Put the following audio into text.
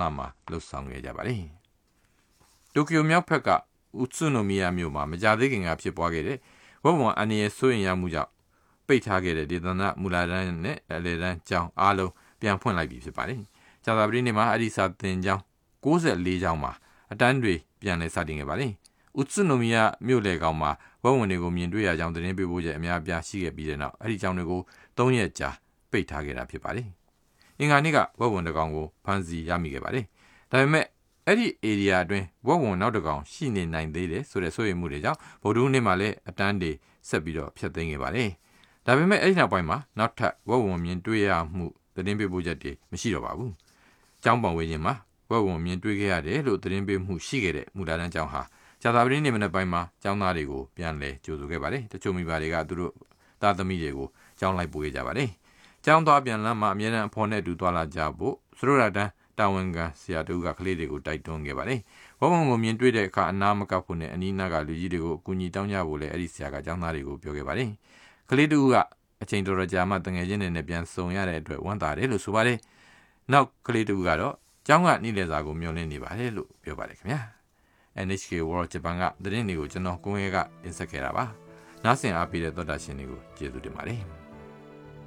မှာလှုပ်ဆောင်ခဲ့ကြပါတယ်တိုကျိုမြောက်ဘက်ကဥတ္စုနိုမီယာမြို့မှာမကြာသေးခင်ကဖြစ်ပွားခဲ့တဲ့ဝက်ဝံအန်ရစိုးရင်ရမှုကြောင့်ပိတ်ထားခဲ့တဲ့ဒေသနာမူလာတန်းနဲ့အလေတန်းကျောင်းအားလုံးပြန်ဖွင့်လိုက်ပြီဖြစ်ပါတယ်။ကြာသပတေးနေ့မှာအဒီစာတင်ကျောင်း94ကျောင်းမှာအတန်းတွေပြန်လည်စတင်ခဲ့ပါတယ်။ဥတ္စုနိုမီယာမြို့လေကောင်မှာဝက်ဝံတွေကိုမြင်တွေ့ရကြောင်းသတင်းပေးပို့ချက်အများအပြားရှိခဲ့ပြီးတဲ့နောက်အဲဒီကျောင်းတွေကို3ရက်ကြာပိတ်ထားခဲ့တာဖြစ်ပါတယ်။အင်္ဂါနေ့ကဝက်ဝံတကောင်ကိုဖမ်းဆီးရမိခဲ့ပါတယ်။ဒါပေမဲ့အဲ့ဒီ area အတွင်းဝက်ဝံနောက်တကောင်ရှိနေနိုင်သေးတယ်ဆိုတဲ့ဆိုရမှုတွေကြောင့်ဗုဒ္ဓဟူးနေ့မှာလည်းအတန်းတွေဆက်ပြီးတော့ဖျက်သိမ်းခဲ့ပါတယ်။ဒါပေမဲ့အဲ့ဒီနောက်ပိုင်းမှာနောက်ထပ်ဝက်ဝံမြင်တွေ့ရမှုသတင်းပေးပို့ချက်တွေမရှိတော့ပါဘူး။ကျောင်းပေါင်ဝေးခြင်းမှာဝက်ဝံမြင်တွေ့ခဲ့ရတယ်လို့သတင်းပေးမှုရှိခဲ့တဲ့မူလာတန်းကျောင်းဟာကြာသပတေးနေ့မနက်ပိုင်းမှာကျောင်းသားတွေကိုပြန်လည်ကြိုဆိုခဲ့ပါတယ်။တချို့မိဘတွေကသူတို့သားသမီးတွေကိုကျောင်းလိုက်ပို့ခဲ့ကြပါတယ်။ကျောင်းသားပြန်လမ်းမှာအမြဲတမ်းအဖော်နဲ့အတူသွားလာကြဖို့သရိုရတန်းတာဝန်ခံဆရာတို့ကကလေးတွေကိုတိုက်တွန်းခဲ့ပါတယ်။ဝက်ဝံကိုမြင်တွေ့တဲ့အခါအနာမကပ်ဖို့နဲ့အနီးနားကလူကြီးတွေကိုအကူအညီတောင်းကြဖို့လည်းအဲ့ဒီဆရာကကျောင်းသားတွေကိုပြောခဲ့ပါတယ်။ကလေးတို့ကအချိန်တော်ကြာမှတငယ်ချင်းတွေနဲ့ပြန်ဆုံရတဲ့အတွက်ဝမ်းသာတယ်လို့ဆိုပါတယ်။နောက်ကလေးတို့ကတော့ကျောင်းကနေ့လည်စာကိုမျှော်လင့်နေပါတယ်လို့ပြောပါတယ်ခင်ဗျာ။ NHK World Japan ကသတင်းတွေကိုကျွန်တော်ကိုငယ်ကတင်ဆက်ခဲ့တာပါ။နားဆင်အားပေးတဲ့သောတာရှင်တွေကိုကျေးဇူးတင်ပါတယ်။